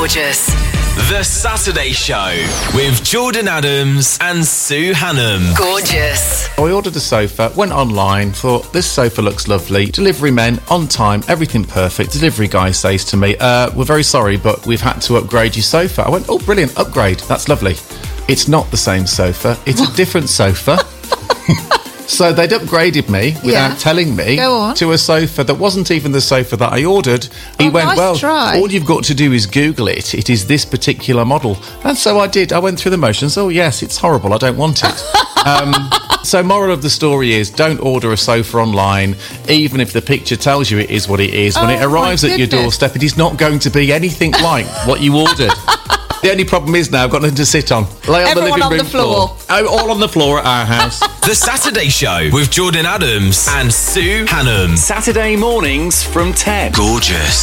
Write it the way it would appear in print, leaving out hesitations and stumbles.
Gorgeous. The Saturday Show with Jordan Adams and Sue Hannam. Gorgeous. I ordered a sofa, went online, thought this sofa looks lovely. Delivery men on time, everything perfect. Delivery guy says to me, we're very sorry, but we've had to upgrade your sofa. I went, oh, brilliant, upgrade. That's lovely. It's not the same sofa. It's a different sofa. So they'd upgraded me without telling me to a sofa that wasn't even the sofa that I ordered. He went, nice well, try. all you've got to do is Google it. It is this particular model. And so I did. I went through the motions. Oh, yes, it's horrible. I don't want it. So moral of the story is don't order a sofa online, even if the picture tells you it is what it is. When it arrives at your doorstep, it is not going to be anything like what you ordered. The only problem is now I've got nothing to sit on. Lay on Everyone the living on room the floor. Oh, all on the floor at our house. The Saturday Show with Jordan Adams and Sue Hannam. Saturday mornings from 10. Gorgeous.